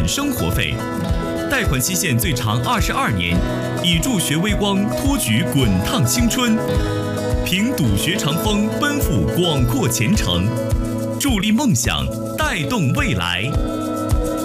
生活费。贷款期限最长22年，以助学微光托举滚烫青春，凭笃学长风奔赴广阔前程，助力梦想，带动未来。